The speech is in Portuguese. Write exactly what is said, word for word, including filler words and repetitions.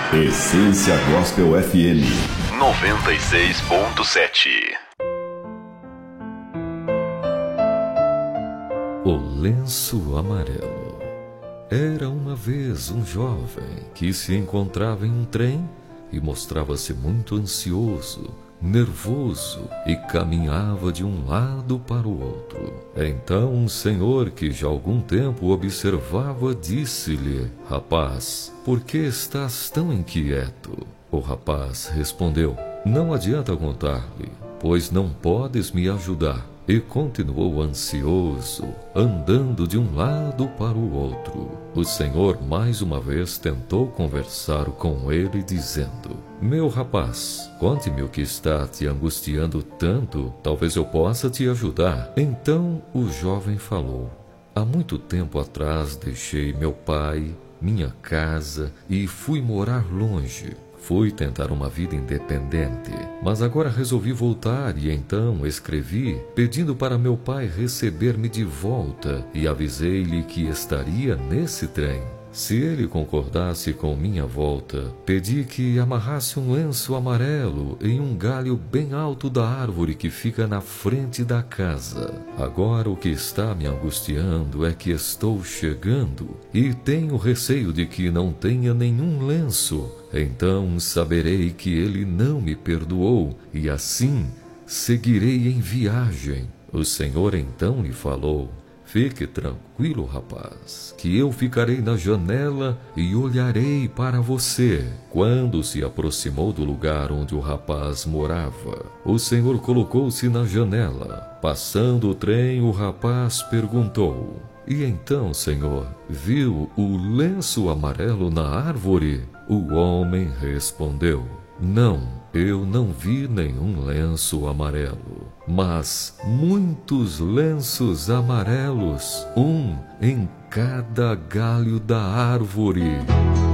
Essência Gospel F M noventa e seis ponto sete. O lenço amarelo. Era uma vez um jovem que se encontrava em um trem e mostrava-se muito ansioso, nervoso e caminhava de um lado para o outro. Então um senhor que já há algum tempo observava disse-lhe: "Rapaz, por que estás tão inquieto?" O rapaz respondeu: "Não adianta contar-lhe, pois não podes me ajudar." E continuou ansioso, andando de um lado para o outro. O senhor mais uma vez tentou conversar com ele, dizendo: "Meu rapaz, conte-me o que está te angustiando tanto, talvez eu possa te ajudar." Então o jovem falou: "Há muito tempo atrás deixei meu pai, minha casa e fui morar longe. Fui tentar uma vida independente, mas agora resolvi voltar e então escrevi pedindo para meu pai receber-me de volta e avisei-lhe que estaria nesse trem. Se ele concordasse com minha volta, pedi que amarrasse um lenço amarelo em um galho bem alto da árvore que fica na frente da casa. Agora o que está me angustiando é que estou chegando e tenho receio de que não tenha nenhum lenço. Então saberei que ele não me perdoou e assim seguirei em viagem." O senhor então lhe falou: "Fique tranquilo, rapaz, que eu ficarei na janela e olharei para você." Quando se aproximou do lugar onde o rapaz morava, o senhor colocou-se na janela. Passando o trem, o rapaz perguntou: "E então, senhor, viu o lenço amarelo na árvore?" O homem respondeu: "Não, eu não vi nenhum lenço amarelo, mas muitos lenços amarelos, um em cada galho da árvore."